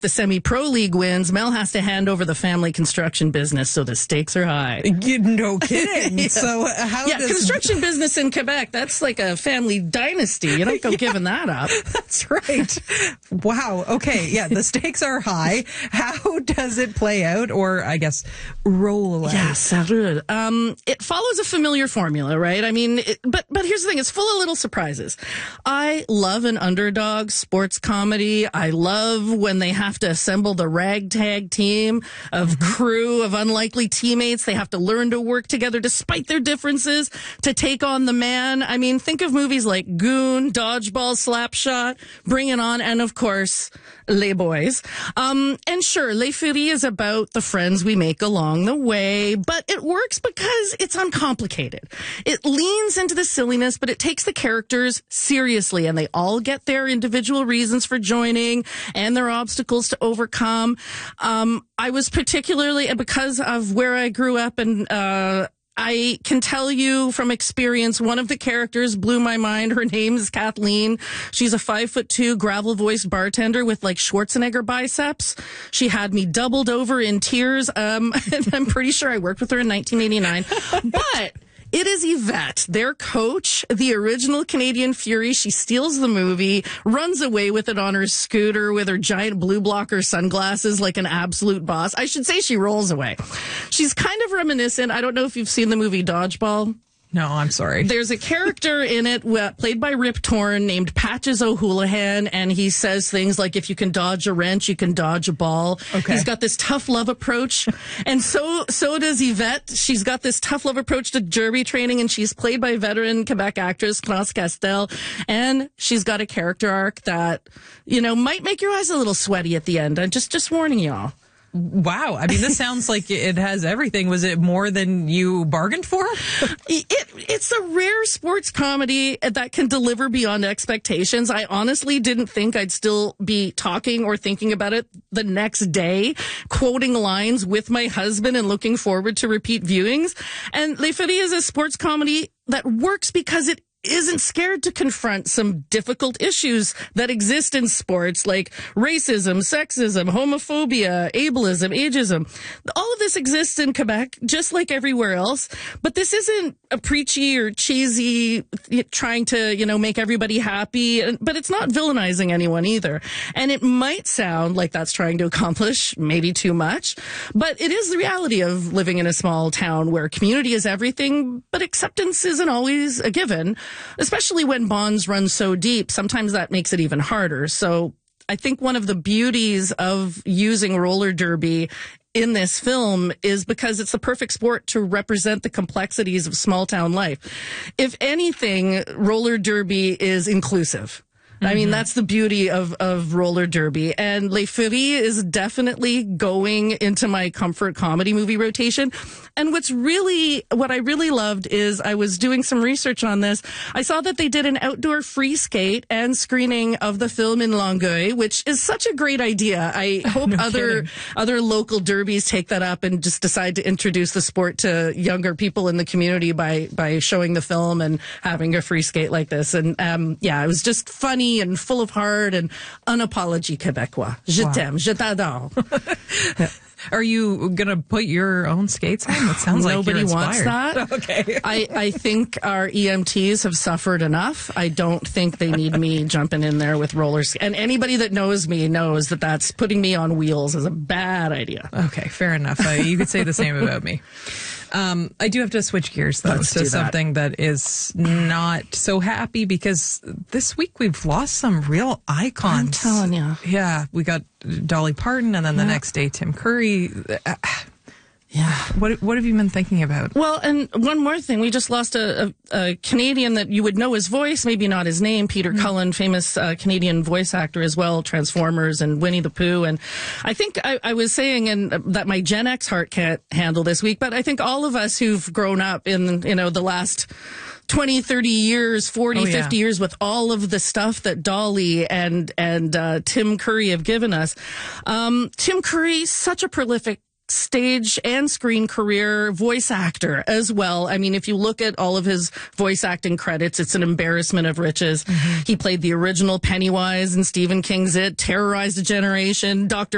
the semi-pro league wins, Mel has to hand over the family construction business, so the stakes are high. No kidding. Yeah. So how does... construction business in Quebec, that's like a family dynasty. You don't go giving that up. That's right. Wow. Okay. Yeah, the stakes are high. How does it play out, or I guess roll out? Yeah, salud. It follows a familiar formula, right? I mean, but here's the thing. It's full of little surprises. I love an underdog sports comedy. I love when they have to assemble the ragtag team of crew of unlikely teammates. They have to learn to work together despite their differences to take on the man. I mean, think of movies like Goon, Dodgeball, Slapshot, Bring It On, and of course, Les Boys. And sure, Les Furies is about the friends we make along the way, but it works because it's uncomplicated. It leans into the silliness, but it takes the characters seriously, and they all get their individual reasons for joining and their obstacles to overcome. I was particularly, because of where I grew up, and I can tell you from experience, one of the characters blew my mind. Her name is Kathleen. She's a 5'2" gravel voiced bartender with like Schwarzenegger biceps. She had me doubled over in tears. And I'm pretty sure I worked with her in 1989. But it is Yvette, their coach, the original Canadian Fury. She steals the movie, runs away with it on her scooter with her giant blue blocker sunglasses like an absolute boss. I should say she rolls away. She's kind of reminiscent. I don't know if you've seen the movie Dodgeball. No, I'm sorry. There's a character in it played by Rip Torn named Patches O'Houlihan, and he says things like, if you can dodge a wrench, you can dodge a ball. Okay. He's got this tough love approach, and so does Yvette. She's got this tough love approach to derby training, and she's played by veteran Quebec actress Claude Castel, and she's got a character arc that, might make your eyes a little sweaty at the end. I'm just warning y'all. Wow. I mean, this sounds like it has everything. Was it more than you bargained for? It's a rare sports comedy that can deliver beyond expectations. I honestly didn't think I'd still be talking or thinking about it the next day, quoting lines with my husband and looking forward to repeat viewings. And Les Furies is a sports comedy that works because it isn't scared to confront some difficult issues that exist in sports, like racism, sexism, homophobia, ableism, ageism. All of this exists in Quebec, just like everywhere else. But this isn't a preachy or cheesy trying to, make everybody happy. But it's not villainizing anyone either. And it might sound like that's trying to accomplish maybe too much. But it is the reality of living in a small town where community is everything, but acceptance isn't always a given. Especially when bonds run so deep, sometimes that makes it even harder. So I think one of the beauties of using roller derby in this film is because it's the perfect sport to represent the complexities of small town life. If anything, roller derby is inclusive. I mean, that's the beauty of roller derby. And Les Furies is definitely going into my comfort comedy movie rotation. And what I really loved is I was doing some research on this. I saw that they did an outdoor free skate and screening of the film in Longueuil, which is such a great idea. I hope other local derbies take that up and just decide to introduce the sport to younger people in the community by showing the film and having a free skate like this. And it was just funny and full of heart and unapology Québécois. Je t'aime, je t'adore. Are you going to put your own skates on? It sounds like nobody you're wants that. Okay. I think our EMTs have suffered enough. I don't think they need me jumping in there with rollers. And anybody that knows me knows that that's putting me on wheels is a bad idea. Okay, fair enough. You could say the same about me. I do have to switch gears, though, to something that is not so happy, because this week we've lost some real icons. I'm telling you. Yeah, we got Dolly Parton, and then the next day Tim Curry. Yeah. What have you been thinking about? Well, and one more thing. We just lost a Canadian that you would know his voice, maybe not his name, Peter Cullen, famous Canadian voice actor as well, Transformers and Winnie the Pooh. And I think I was saying that my Gen X heart can't handle this week, but I think all of us who've grown up in, the last 20, 30 years, 40, 50 years with all of the stuff that Dolly and Tim Curry have given us. Tim Curry, such a prolific stage and screen career, voice actor as well. I mean, if you look at all of his voice acting credits, it's an embarrassment of riches. He played the original Pennywise in Stephen King's It, terrorized a generation. Dr.